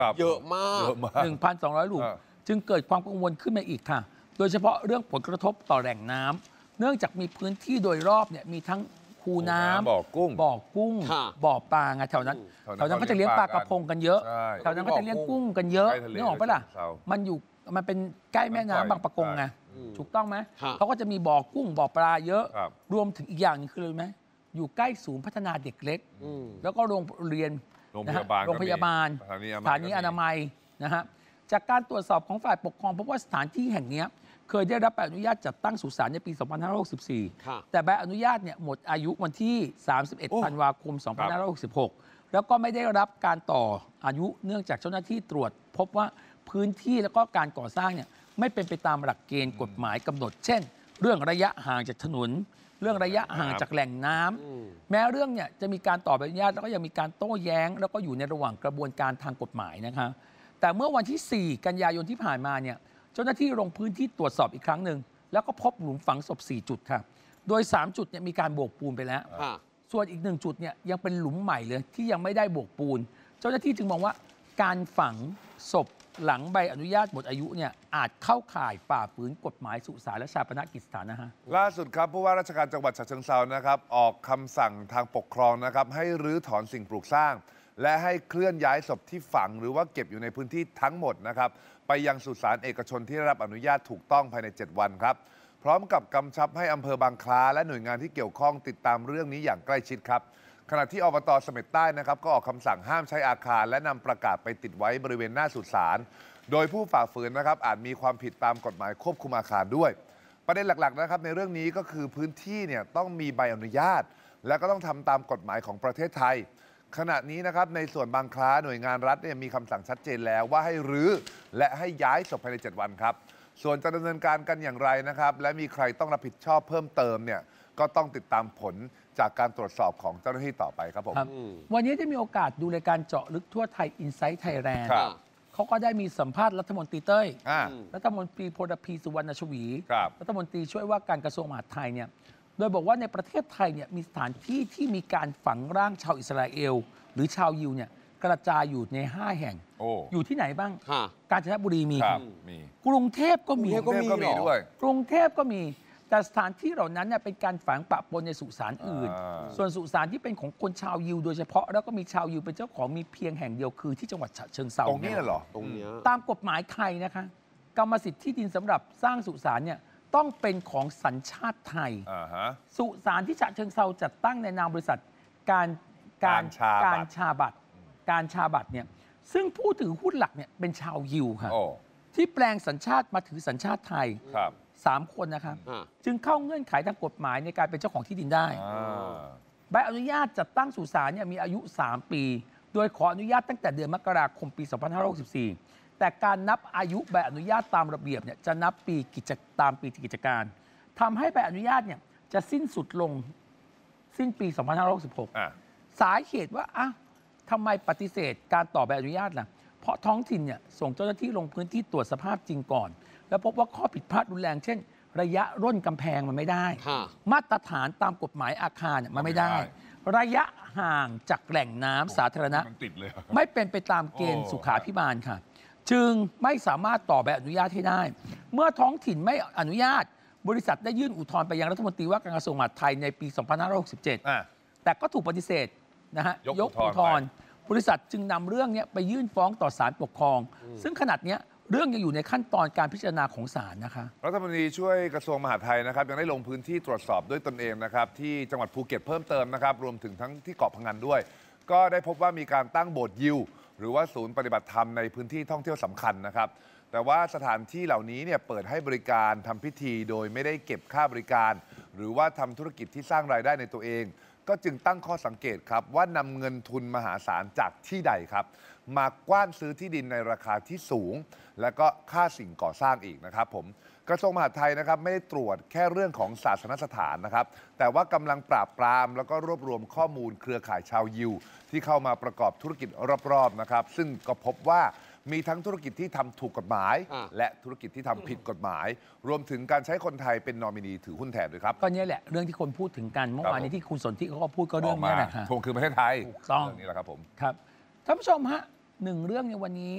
เยอะมาก 1,200 ลูกจึงเกิดความกังวลขึ้นมาอีกค่ะโดยเฉพาะเรื่องผลกระทบต่อแหล่งน้ำเนื่องจากมีพื้นที่โดยรอบเนี่ยมีทั้งคูน้ำบ่อกุ้งบ่อปลาไงแถวนั้นก็จะเลี้ยงปลากระพงกันเยอะแถวนั้นก็จะเลี้ยงกุ้งกันเยอะนึกออกปะล่ะมันเป็นใกล้แม่น้ำบางปะกงไงถูกต้องไหมเขาก็จะมีบ่อกุ้งบ่อปลาเยอะรวมถึงอีกอย่างนึงคืออะไรไหมอยู่ใกล้ศูนย์พัฒนาเด็กเล็กแล้วก็โรงเรียนโรงพยาบาลสถานีอนามัยนะฮะจากการตรวจสอบของฝ่ายปกครองพบว่าสถานที่แห่งนี้เคยได้รับใบอนุญาตจัดตั้งสุสานในปี 2564 แต่ใบอนุญาตเนี่ยหมดอายุวันที่ 31 ธันวาคม 2566 แล้วก็ไม่ได้รับการต่ออายุเนื่องจากเจ้าหน้าที่ตรวจพบว่าพื้นที่แล้วก็การก่อสร้างเนี่ยไม่เป็นไปตามหลักเกณฑ์กฎหมายกำหนดเช่นเรื่องระยะห่างจากถนนเรื่องระยะห่างจากแหล่งน้ำแม้เรื่องเนี่ยจะมีการต่อใบอนุญาตแล้วก็ยังมีการโต้แย้งแล้วก็อยู่ในระหว่างกระบวนการทางกฎหมายนะคะแต่เมื่อวันที่ 4 กันยายนที่ผ่านมาเนี่ยเจ้าหน้าที่ลงพื้นที่ตรวจสอบอีกครั้งหนึ่งแล้วก็พบหลุมฝังศพ 4 จุดค่ะโดย 3 จุดเนี่ยมีการโบกปูนไปแล้วส่วนอีก 1 จุดเนี่ยยังเป็นหลุมใหม่เลยที่ยังไม่ได้โบกปูนเจ้าหน้าที่จึงมองว่าการฝังศพหลังใบอนุญาตหมดอายุเนี่ยอาจเข้าข่ายฝ่าฝืนกฎหมายสุสานและชาปนกิจสถานนะฮะล่าสุดครับผู้ว่าราชการจังหวัดฉะเชิงเทรานะครับออกคำสั่งทางปกครองนะครับให้รื้อถอนสิ่งปลูกสร้างและให้เคลื่อนย้ายศพที่ฝังหรือว่าเก็บอยู่ในพื้นที่ทั้งหมดนะครับไปยังสุสานเอกชนที่ได้รับอนุญาตถูกต้องภายใน 7 วันครับพร้อมกับกำชับให้อำเภอบางคล้าและหน่วยงานที่เกี่ยวข้องติดตามเรื่องนี้อย่างใกล้ชิดครับขณะที่อบต.เสม็ดใต้นะครับก็ออกคำสั่งห้ามใช้อาคารและนำประกาศไปติดไว้บริเวณหน้าสุสานโดยผู้ฝ่าฝืนนะครับอาจมีความผิดตามกฎหมายควบคุมอาคารด้วยประเด็นหลักๆนะครับในเรื่องนี้ก็คือพื้นที่เนี่ยต้องมีใบอนุญาตและก็ต้องทำตามกฎหมายของประเทศไทยขณะนี้นะครับในส่วนบางคล้าหน่วยงานรัฐเนี่ยมีคำสั่งชัดเจนแล้วว่าให้รื้อและให้ย้ายศพภายใน 7 วันครับส่วนจะดำเนินการกันอย่างไรนะครับและมีใครต้องรับผิดชอบเพิ่มเติมเนี่ยก็ต้องติดตามผลจากการตรวจสอบของเจ้าหน้าที่ต่อไปครับผมวันนี้ได้มีโอกาสดูรายการเจาะลึกทั่วไทย Inside Thailand เขาก็ได้มีสัมภาษณ์รัฐมนตรีเต้ยรัฐมนตรีพลพีสุวรรณชวีรัฐมนตรีช่วยว่าการกระทรวงมหาดไทยเนี่ยโดยบอกว่าในประเทศไทยเนี่ยมีสถานที่ที่มีการฝังร่างชาวอิสราเอลหรือชาวยิวเนี่ยกระจายอยู่ใน 5 แห่งอยู่ที่ไหนบ้างกาญจนบุรีมีกรุงเทพก็มีด้วยกรุงเทพก็มีแต่สถานที่เหล่านั้นเนี่ยเป็นการฝังปะปนในสุสานอื่นส่วนสุสานที่เป็นของคนชาวยิวโดยเฉพาะแล้วก็มีชาวยิวเป็นเจ้าของมีเพียงแห่งเดียวคือที่จังหวัดฉะเชิงเทราตรงนี้เหรอตรงนี้ตามกฎหมายไทยนะคะกรรมสิทธิ์ที่ดินสำหรับสร้างสุสานเนี่ยต้องเป็นของสัญชาติไทยสุสานที่ฉะเชิงเทราจัดตั้งในนามบริษัทการชาบัตรเนี่ยซึ่งผู้ถือหุ้นหลักเนี่ยเป็นชาวยิวค่ะที่แปลงสัญชาติมาถือสัญชาติไทย3 คนนะครับจึงเข้าเงื่อนไขทางกฎหมายในการเป็นเจ้าของที่ดินได้ใบอนุญาตจัดตั้งสุสานเนี่ยมีอายุ 3 ปี โดยขออนุญาตตั้งแต่เดือนมกราคมปี 2564 แต่การนับอายุใบอนุญาตตามระเบียบเนี่ยจะนับตามปีกิจการทำให้ใบอนุญาตเนี่ยจะสิ้นสุดลงสิ้นปี 2566 สาเหตุว่าทำไมปฏิเสธการต่อใบอนุญาตล่ะเพราะท้องถิ่นเนี่ยส่งเจ้าหน้าที่ลงพื้นที่ตรวจสภาพจริงก่อนแล้วพบว่าข้อผิดพลาดรุนแรงเช่นระยะร่นกำแพงมันไม่ได้มาตรฐานตามกฎหมายอาคารมันไม่ได้ระยะห่างจากแหล่งน้ำสาธารณะไม่เป็นไปตามเกณฑ์สุขาภิบาลค่ะจึงไม่สามารถต่อใบอนุญาตให้ได้เมื่อท้องถิ่นไม่อนุญาตบริษัทได้ยื่นอุทธรณ์ไปยังรัฐมนตรีว่าการกระทรวงมหาดไทยในปี 2567 แต่ก็ถูกปฏิเสธนะฮะยกอุทธรณ์บริษัทจึงนำเรื่องนี้ไปยื่นฟ้องต่อศาลปกครองซึ่งขณะนี้เรื่องยังอยู่ในขั้นตอนการพิจารณาของศาลนะคะรัฐมนตรีช่วยกระทรวงมหาดไทยนะครับยังได้ลงพื้นที่ตรวจสอบด้วยตนเองนะครับที่จังหวัดภูเก็ตเพิ่มเติมนะครับรวมถึงทั้งที่เกาะพะงันด้วยก็ได้พบว่ามีการตั้งโบสถ์ยิวหรือว่าศูนย์ปฏิบัติธรรมในพื้นที่ท่องเที่ยวสำคัญนะครับแต่ว่าสถานที่เหล่านี้เนี่ยเปิดให้บริการทำพิธีโดยไม่ได้เก็บค่าบริการหรือว่าทำธุรกิจที่สร้างรายได้ในตัวเองก็จึงตั้งข้อสังเกตครับว่านำเงินทุนมหาศาลจากที่ใดครับมากว้านซื้อที่ดินในราคาที่สูงและก็ค่าสิ่งก่อสร้างอีกนะครับผมกระทรวงมหาดไทยนะครับไม่ได้ตรวจแค่เรื่องของศาสนสถานนะครับแต่ว่ากำลังปราบปรามแล้วก็รวบรวมข้อมูลเครือข่ายชาวยิวที่เข้ามาประกอบธุรกิจรอบๆนะครับซึ่งก็พบว่ามีทั้งธุรกิจที่ทำถูกกฎหมายและธุรกิจที่ทำผิดกฎหมายรวมถึงการใช้คนไทยเป็นนอมินีถือหุ้นแทนด้วยครับก็นี่แหละเรื่องที่คนพูดถึงกันเมื่อวานนี้ที่คุณสนธิเขาก็พูดก็เรื่องนี้แหละค่ะทวงคืนประเทศไทยถูกต้องเรื่องนี้แหละครับผมครับท่านผู้ชมฮะ1 เรื่องในวันนี้